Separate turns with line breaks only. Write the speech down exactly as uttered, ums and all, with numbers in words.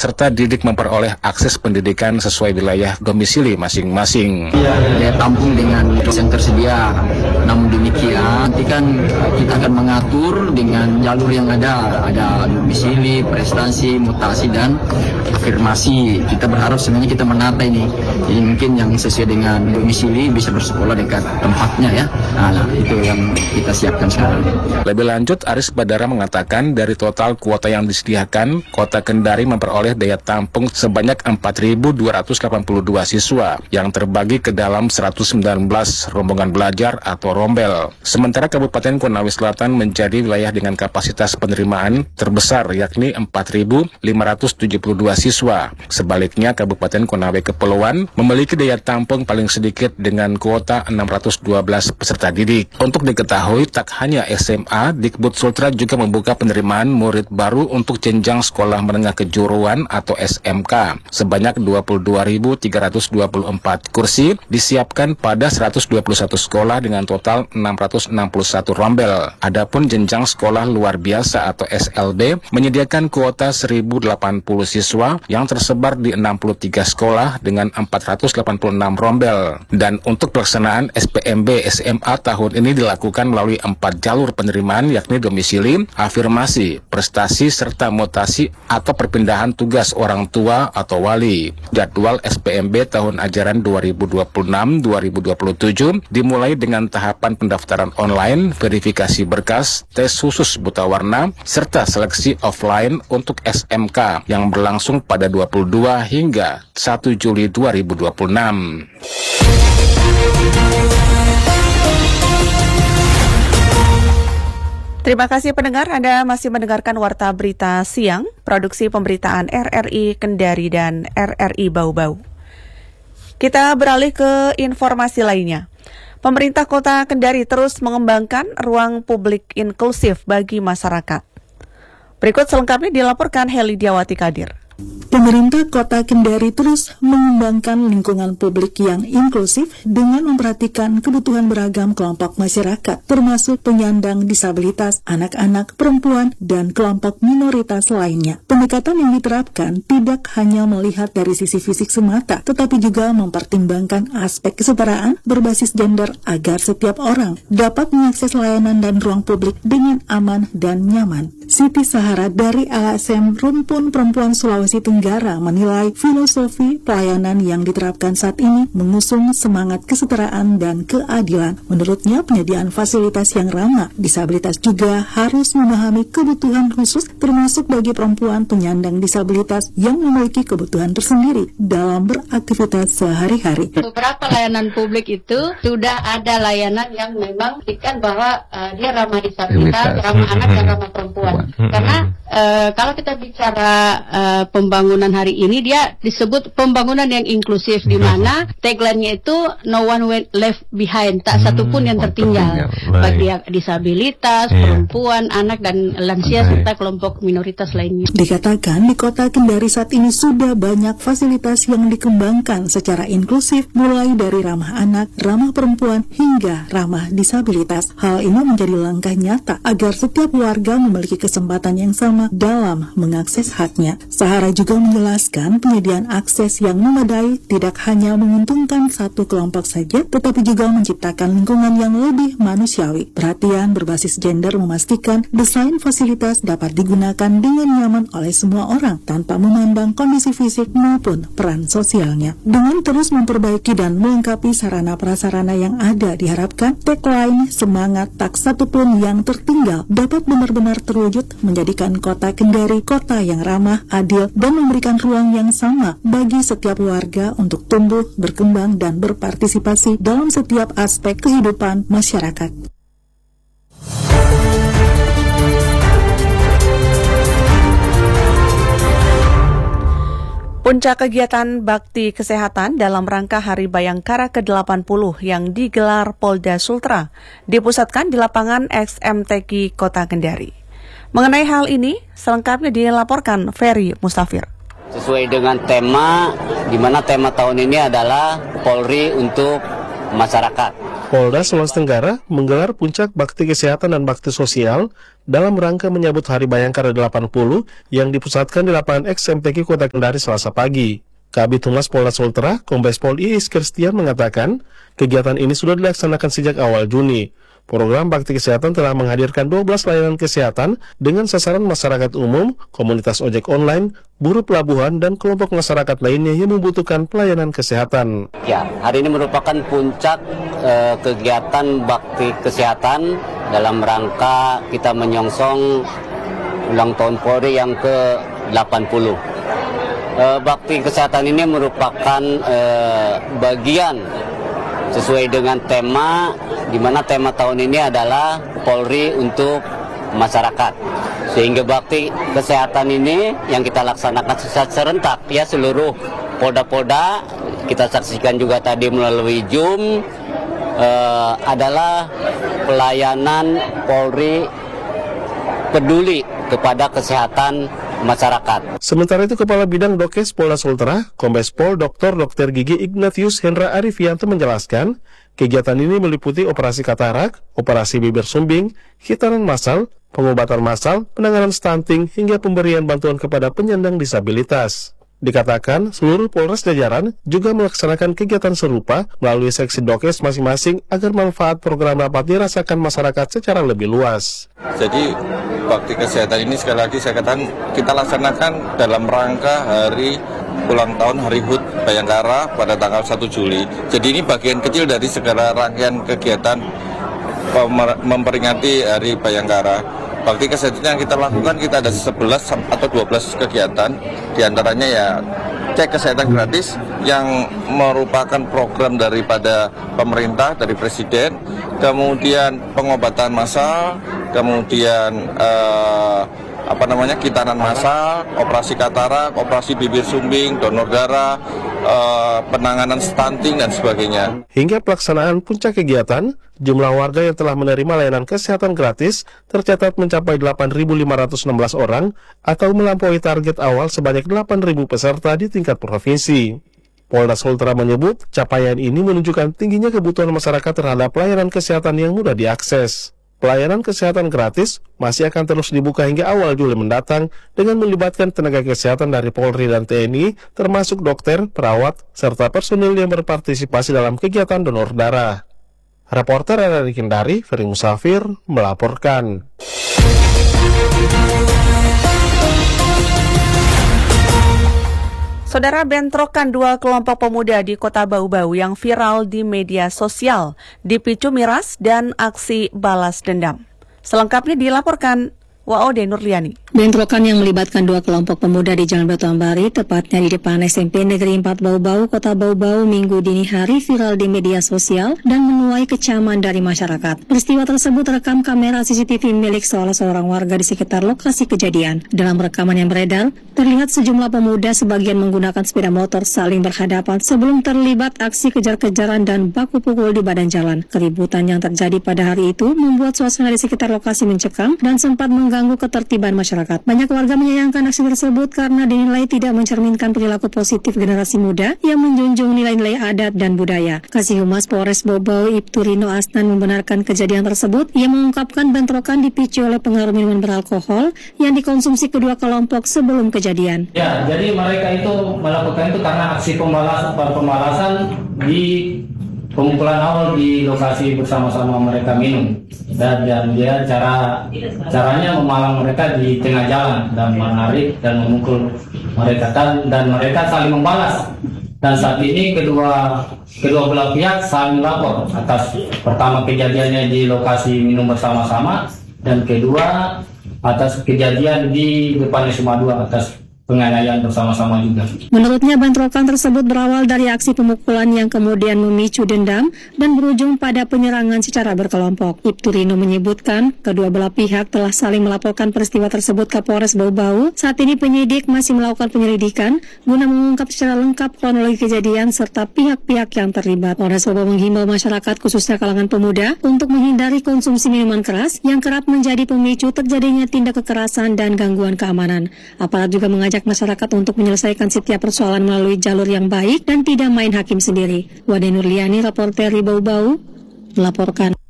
peserta didik memperoleh akses pendidikan sesuai wilayah domisili masing-masing.
Daya tampung dengan yang tersedia, namun demikian nanti kan kita akan mengatur dengan jalur yang ada, ada domisili, prestasi, mutasi, dan afirmasi. Kita berharap sebenarnya kita menata ini, jadi mungkin yang sesuai dengan domisili bisa bersekolah dekat tempatnya ya. Nah, itu yang kita siapkan sekarang.
Lebih lanjut, Aris Badara mengatakan dari total kuota yang disediakan, Kota Kendari memperoleh daya tampung sebanyak empat ribu dua ratus delapan puluh dua siswa yang terbagi ke dalam seratus sembilan belas rombongan belajar atau rombel. Sementara Kabupaten Konawe Selatan menjadi wilayah dengan kapasitas penerimaan terbesar yakni empat ribu lima ratus tujuh puluh dua siswa. Sebaliknya, Kabupaten Konawe Kepulauan memiliki daya tampung paling sedikit dengan kuota enam ratus dua belas peserta didik. Untuk diketahui, tak hanya S M A, Dikbud Sultra juga membuka penerimaan murid baru untuk jenjang sekolah menengah kejuruan atau S M K. Sebanyak dua puluh dua ribu tiga ratus dua puluh empat kursi disiapkan pada seratus dua puluh satu sekolah dengan total enam ratus enam puluh satu rombel. Adapun jenjang sekolah luar biasa atau S L B menyediakan kuota seribu delapan puluh siswa yang tersebar di enam puluh tiga sekolah dengan empat ratus delapan puluh enam rombel. Dan untuk pelaksanaan S P M B S M A tahun ini dilakukan melalui empat jalur penerimaan yakni domisili, afirmasi, prestasi, serta mutasi atau perpindahan tugas orang tua atau wali. Jadwal S P M B tahun ajaran dua ribu dua puluh enam dua ribu dua puluh tujuh dimulai dengan tahapan pendaftaran online, verifikasi berkas, tes khusus buta warna, serta seleksi offline untuk S M K yang berlangsung pada dua puluh dua hingga satu Juli dua ribu dua puluh enam.
Terima kasih pendengar, Anda masih mendengarkan Warta Berita Siang, produksi pemberitaan R R I Kendari dan R R I Bau-Bau. Kita beralih ke informasi lainnya. Pemerintah Kota Kendari terus mengembangkan ruang publik inklusif bagi masyarakat. Berikut selengkapnya dilaporkan Heli Diawati Kadir.
Pemerintah Kota Kendari terus mengembangkan lingkungan publik yang inklusif dengan memperhatikan kebutuhan beragam kelompok masyarakat, termasuk penyandang disabilitas, anak-anak, perempuan, dan kelompok minoritas lainnya. Pendekatan yang diterapkan tidak hanya melihat dari sisi fisik semata, tetapi juga mempertimbangkan aspek kesetaraan berbasis gender agar setiap orang dapat mengakses layanan dan ruang publik dengan aman dan nyaman. Siti Sahara dari L S M Rumpun Perempuan Sulawesi Tenggara menilai filosofi pelayanan yang diterapkan saat ini mengusung semangat kesetaraan dan keadilan. Menurutnya, penyediaan fasilitas yang ramah disabilitas juga harus memahami kebutuhan khusus termasuk bagi perempuan penyandang disabilitas yang memiliki kebutuhan tersendiri dalam beraktivitas sehari-hari.
Beberapa layanan publik itu sudah ada layanan yang memang buktikan bahwa uh, dia ramah disabilitas, ramah anak dan ramah perempuan. Karena uh, kalau kita bicara uh, pembangunan hari ini, dia disebut pembangunan yang inklusif, di mana tagline-nya itu no one left behind, tak satu pun yang tertinggal, bagi disabilitas, yeah. perempuan, anak dan lansia, okay. serta kelompok minoritas lainnya.
Dikatakan di Kota Kendari saat ini sudah banyak fasilitas yang dikembangkan secara inklusif, mulai dari ramah anak, ramah perempuan, hingga ramah disabilitas. Hal ini menjadi langkah nyata agar setiap warga memiliki kesempatan yang sama dalam mengakses haknya. Sahara juga menjelaskan penyediaan akses yang memadai tidak hanya menguntungkan satu kelompok saja, tetapi juga menciptakan lingkungan yang lebih manusiawi. Perhatian berbasis gender memastikan desain fasilitas dapat digunakan dengan nyaman oleh semua orang tanpa memandang kondisi fisik maupun peran sosialnya. Dengan terus memperbaiki dan melengkapi sarana prasarana yang ada, diharapkan tagline semangat tak satu pun yang tertinggal dapat benar-benar terwujud, menjadikan Kota Kendari kota yang ramah, adil, dan memberikan ruang yang sama bagi setiap warga untuk tumbuh, berkembang, dan berpartisipasi dalam setiap aspek kehidupan masyarakat.
Puncak kegiatan bakti kesehatan dalam rangka Hari Bayangkara ke delapan puluh yang digelar Polda Sultra dipusatkan di lapangan X M T Q Kota Kendari. Mengenai hal ini, selengkapnya dilaporkan Ferry Mustafir.
Sesuai dengan tema, di mana tema tahun ini adalah Polri untuk masyarakat. Polda Sulawesi Tenggara menggelar puncak bakti kesehatan dan bakti sosial dalam rangka menyambut Hari Bayangkara delapan puluh yang dipusatkan di lapangan X M P K Kota Kendari Selasa pagi. Kabid Humas Polda Sultra, Kombes Pol Iis Kristian mengatakan, kegiatan ini sudah dilaksanakan sejak awal Juni. Program bakti kesehatan telah menghadirkan dua belas layanan kesehatan dengan sasaran masyarakat umum, komunitas ojek online, buruh pelabuhan, dan kelompok masyarakat lainnya yang membutuhkan pelayanan kesehatan.
Ya, hari ini merupakan puncak eh, kegiatan bakti kesehatan dalam rangka kita menyongsong ulang tahun Polri yang ke delapan puluh. Eh, bakti kesehatan ini merupakan eh, bagian sesuai dengan tema, di mana tema tahun ini adalah Polri untuk masyarakat. Sehingga bakti kesehatan ini yang kita laksanakan secara serentak, ya seluruh polda-polda, kita saksikan juga tadi melalui Zoom, eh, adalah pelayanan Polri peduli kepada kesehatan masyarakat.
Sementara itu, Kepala Bidang Dokes Polda Sultra, Kombes Pol Doktor Dokter Gigi Ignatius Hendra Arifianto menjelaskan, kegiatan ini meliputi operasi katarak, operasi bibir sumbing, hitanan massal, pengobatan massal, penanganan stunting, hingga pemberian bantuan kepada penyandang disabilitas. Dikatakan, seluruh Polres jajaran juga melaksanakan kegiatan serupa melalui seksi dokes masing-masing agar manfaat program dapat dirasakan masyarakat secara lebih luas.
Jadi, bakti kesehatan ini sekali lagi saya katakan kita laksanakan dalam rangka hari ulang tahun Hari H U T Bayangkara pada tanggal satu Juli. Jadi ini bagian kecil dari segala rangkaian kegiatan memperingati Hari Bayangkara. Bakti kesehatan yang kita lakukan, kita ada sebelas atau dua belas kegiatan, diantaranya ya cek kesehatan gratis yang merupakan program daripada pemerintah, dari Presiden, kemudian pengobatan massal, kemudian eh, apa namanya hitanan massal, operasi katarak, operasi bibir sumbing, donor darah, eh, penanganan stunting dan sebagainya.
Hingga pelaksanaan puncak kegiatan, jumlah warga yang telah menerima layanan kesehatan gratis tercatat mencapai delapan ribu lima ratus enam belas orang atau melampaui target awal sebanyak delapan ribu peserta di tingkat provinsi. Polda Sultra menyebut capaian ini menunjukkan tingginya kebutuhan masyarakat terhadap pelayanan kesehatan yang mudah diakses. Pelayanan kesehatan gratis masih akan terus dibuka hingga awal Juli mendatang dengan melibatkan tenaga kesehatan dari Polri dan T N I, termasuk dokter, perawat, serta personil yang berpartisipasi dalam kegiatan donor darah. Reporter R R I Kendari, Ferry Musafir, melaporkan.
Saudara, bentrokan dua kelompok pemuda di Kota Bau-Bau yang viral di media sosial dipicu miras dan aksi balas dendam. Selengkapnya dilaporkan Waode Nurliani.
Bentrokan yang melibatkan dua kelompok pemuda di Jalan Batu Ambari, tepatnya di depan S M P Negeri empat Bau-Bau, Kota Bau-Bau, Minggu dini hari viral di media sosial dan menuai kecaman dari masyarakat. Peristiwa tersebut terekam kamera C C T V milik salah seorang warga di sekitar lokasi kejadian. Dalam rekaman yang beredar, terlihat sejumlah pemuda sebagian menggunakan sepeda motor saling berhadapan sebelum terlibat aksi kejar-kejaran dan baku pukul di badan jalan. Keributan yang terjadi pada hari itu membuat suasana di sekitar lokasi mencekam dan sempat mengganggu ketertiban masyarakat. Banyak warga menyayangkan aksi tersebut karena dinilai tidak mencerminkan perilaku positif generasi muda yang menjunjung nilai-nilai adat dan budaya. Kasih Humas Polres Bau-Bau Ibtu Rino Asnan membenarkan kejadian tersebut. Ia mengungkapkan bentrokan dipicu oleh pengaruh minuman beralkohol yang dikonsumsi kedua kelompok sebelum kejadian.
Ya, jadi mereka itu melakukan itu karena aksi pembalasan, pembalasan di pengumpulan awal di lokasi bersama-sama mereka minum, dan, dan dia cara caranya memalang mereka di tengah jalan dan menarik dan memukul mereka, dan, dan mereka saling membalas. Dan saat ini kedua kedua belah pihak saling lapor atas pertama kejadiannya di lokasi minum bersama-sama, dan kedua atas kejadian di depan S M A dua atas penganiayaan bersama-sama juga.
Menurutnya, bentrokan tersebut berawal dari aksi pemukulan yang kemudian memicu dendam dan berujung pada penyerangan secara berkelompok. Ibtu Rino menyebutkan kedua belah pihak telah saling melaporkan peristiwa tersebut ke Polres Bau-Bau. Saat ini penyidik masih melakukan penyelidikan guna mengungkap secara lengkap kronologi kejadian serta pihak-pihak yang terlibat. Polres Bau-Bau menghimbau masyarakat khususnya kalangan pemuda untuk menghindari konsumsi minuman keras yang kerap menjadi pemicu terjadinya tindak kekerasan dan gangguan keamanan. Aparat juga mengajak masyarakat untuk menyelesaikan setiap persoalan melalui jalur yang baik dan tidak main hakim sendiri. Wade Nurliani, reporter Bau-Bau, melaporkan.